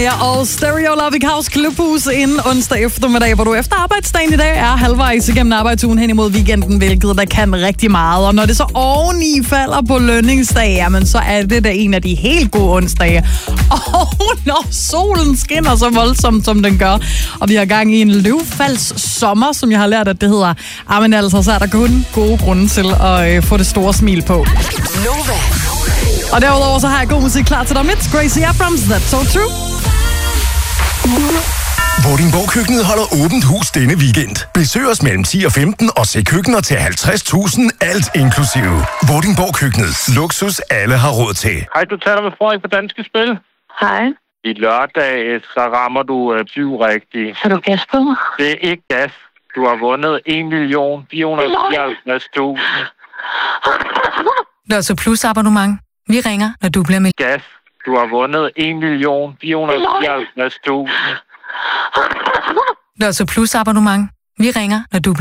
Ja, og Stereo Lovic House Klubhus inden onsdag eftermiddag, hvor du efter arbejdsdagen i dag er halvvejs igennem arbejdsugen hen imod weekenden, hvilket der kan rigtig meget. Og når det så oveni falder på lønningsdag, jamen så er det da en af de helt gode onsdage. Og når solen skinner så voldsomt, som den gør, og vi har gang i en løvfalds sommer, som jeg har lært, at det hedder, jamen altså, så er der kun gode grunde til at få det store smil på. Nova. Og derudover så har jeg god musik klar til dig om lidt. Gracie Abrams, That's So True. Vordingborg-køkkenet holder åbent hus denne weekend. Besøg os mellem 10 og 15 og se køkkener til 50.000, alt inklusive. Vordingborg-køkkenet. Luksus, alle har råd til. Hej, du taler med Frederik på Danske Spil. Hej. I lørdag, så rammer du 7 rigtigt. Har du gas på mig? Det er ikke gas. Du har vundet 1.454.000. Lotto Plus abonnement. Vi ringer, når du bliver med. Gas. Du har vundet 1.454.000. Lotto Plus abonnement. Vi ringer, når du bliver